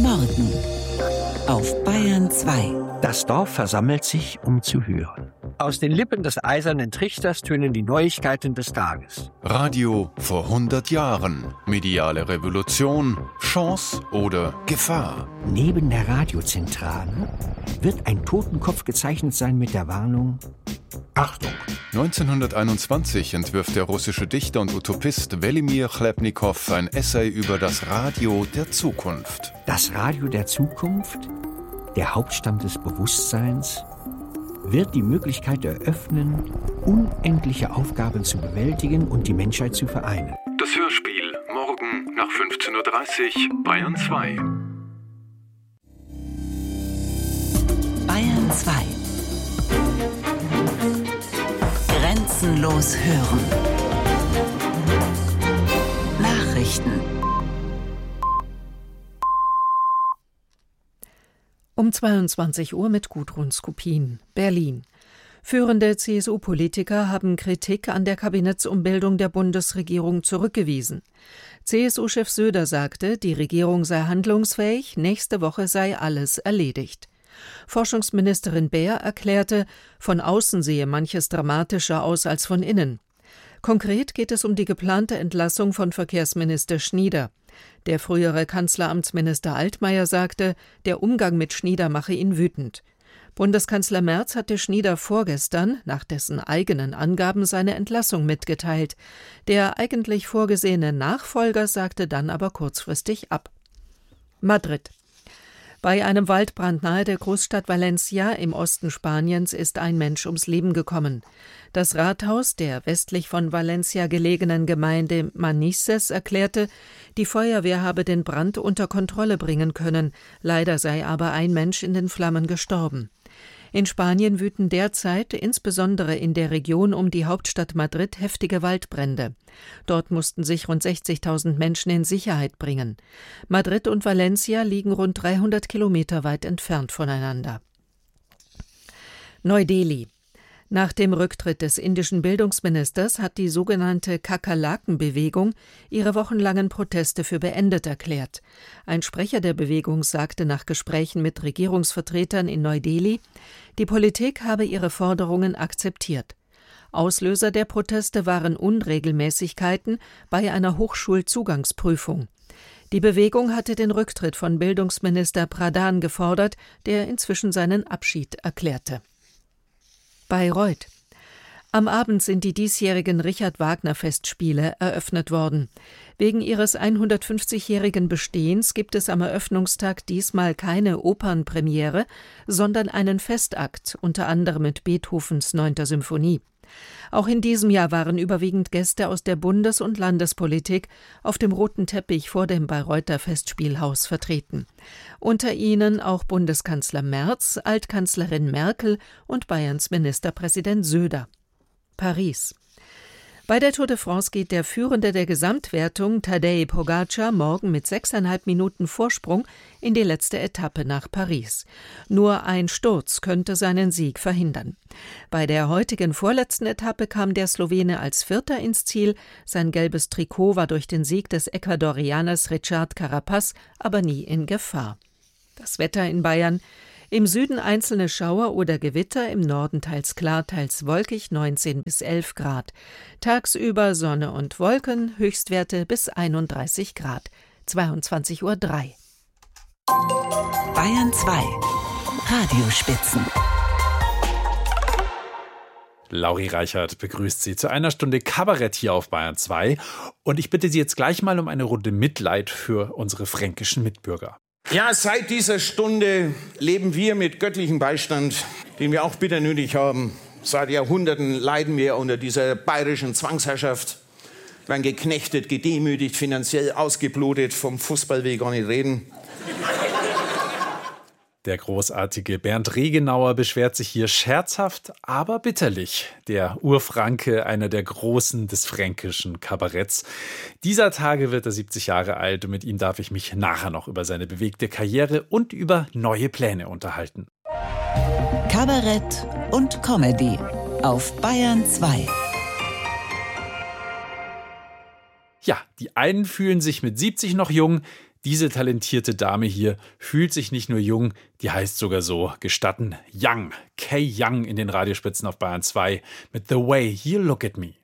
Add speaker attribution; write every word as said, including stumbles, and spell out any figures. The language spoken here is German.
Speaker 1: Morgen auf Bayern zwei.
Speaker 2: Das Dorf versammelt sich, um zu hören. Aus den Lippen des eisernen Trichters tönen die Neuigkeiten des Tages.
Speaker 3: Radio vor hundert Jahren. Mediale Revolution, Chance oder Gefahr.
Speaker 2: Neben der Radiozentrale wird ein Totenkopf gezeichnet sein mit der Warnung: Achtung!
Speaker 3: neunzehnhunderteinundzwanzig entwirft der russische Dichter und Utopist Welimir Chlebnikow ein Essay über das Radio der Zukunft.
Speaker 2: Das Radio der Zukunft, der Hauptstamm des Bewusstseins, wird die Möglichkeit eröffnen, unendliche Aufgaben zu bewältigen und die Menschheit zu vereinen.
Speaker 3: Das Hörspiel morgen nach fünfzehn Uhr dreißig, Bayern zwei.
Speaker 1: Bayern zwei. Grenzenlos hören. Nachrichten.
Speaker 4: Um zweiundzwanzig Uhr mit Gudrun Skupin, Berlin. Führende C S U-Politiker haben Kritik an der Kabinettsumbildung der Bundesregierung zurückgewiesen. C S U-Chef Söder sagte, die Regierung sei handlungsfähig, nächste Woche sei alles erledigt. Forschungsministerin Baer erklärte, von außen sehe manches dramatischer aus als von innen. Konkret geht es um die geplante Entlassung von Verkehrsminister Schnieder. Der frühere Kanzleramtsminister Altmaier sagte, der Umgang mit Schnieder mache ihn wütend. Bundeskanzler Merz hatte Schnieder vorgestern, nach dessen eigenen Angaben, seine Entlassung mitgeteilt. Der eigentlich vorgesehene Nachfolger sagte dann aber kurzfristig ab. Madrid. Bei einem Waldbrand nahe der Großstadt Valencia im Osten Spaniens ist ein Mensch ums Leben gekommen. Das Rathaus der westlich von Valencia gelegenen Gemeinde Manises erklärte, die Feuerwehr habe den Brand unter Kontrolle bringen können. Leider sei aber ein Mensch in den Flammen gestorben. In Spanien wüten derzeit, insbesondere in der Region um die Hauptstadt Madrid, heftige Waldbrände. Dort mussten sich rund sechzigtausend Menschen in Sicherheit bringen. Madrid und Valencia liegen rund dreihundert Kilometer weit entfernt voneinander. Neu-Delhi. Nach dem Rücktritt des indischen Bildungsministers hat die sogenannte Kakerlaken-Bewegung ihre wochenlangen Proteste für beendet erklärt. Ein Sprecher der Bewegung sagte nach Gesprächen mit Regierungsvertretern in Neu-Delhi, die Politik habe ihre Forderungen akzeptiert. Auslöser der Proteste waren Unregelmäßigkeiten bei einer Hochschulzugangsprüfung. Die Bewegung hatte den Rücktritt von Bildungsminister Pradhan gefordert, der inzwischen seinen Abschied erklärte. Bayreuth. Am Abend sind die diesjährigen Richard-Wagner-Festspiele eröffnet worden. Wegen ihres hundertfünfzigjährigen Bestehens gibt es am Eröffnungstag diesmal keine Opernpremiere, sondern einen Festakt, unter anderem mit Beethovens neunter Symphonie. Auch in diesem Jahr waren überwiegend Gäste aus der Bundes- und Landespolitik auf dem roten Teppich vor dem Bayreuther Festspielhaus vertreten. Unter ihnen auch Bundeskanzler Merz, Altkanzlerin Merkel und Bayerns Ministerpräsident Söder. Paris. Bei der Tour de France geht der Führende der Gesamtwertung, Tadej Pogačar, morgen mit sechseinhalb Minuten Vorsprung in die letzte Etappe nach Paris. Nur ein Sturz könnte seinen Sieg verhindern. Bei der heutigen vorletzten Etappe kam der Slowene als Vierter ins Ziel. Sein gelbes Trikot war durch den Sieg des Ecuadorianers Richard Carapaz aber nie in Gefahr. Das Wetter in Bayern: im Süden einzelne Schauer oder Gewitter, im Norden teils klar, teils wolkig, neunzehn bis elf Grad. Tagsüber Sonne und Wolken, Höchstwerte bis einunddreißig Grad. zweiundzwanzig Uhr drei.
Speaker 1: Bayern zwei. Radiospitzen.
Speaker 5: Lauri Reichert begrüßt Sie zu einer Stunde Kabarett hier auf Bayern zwei. Und ich bitte Sie jetzt gleich mal um eine Runde Mitleid für unsere fränkischen Mitbürger.
Speaker 6: Ja, seit dieser Stunde leben wir mit göttlichem Beistand, den wir auch bitter nötig haben. Seit Jahrhunderten leiden wir unter dieser bayerischen Zwangsherrschaft. Wir werden geknechtet, gedemütigt, finanziell ausgeblutet, vom Fußball will ich gar nicht reden.
Speaker 5: Der großartige Bernd Regenauer beschwert sich hier scherzhaft, aber bitterlich. Der Urfranke, einer der Großen des fränkischen Kabaretts. Dieser Tage wird er siebzig Jahre alt und mit ihm darf ich mich nachher noch über seine bewegte Karriere und über neue Pläne unterhalten.
Speaker 1: Kabarett und Comedy auf Bayern zwei.
Speaker 5: Ja, die einen fühlen sich mit siebzig noch jung, Diese talentierte Dame hier fühlt sich nicht nur jung, die heißt sogar so, gestatten, Young. Kay Young in den Radiospitzen auf Bayern zwei mit The Way You Look at Me.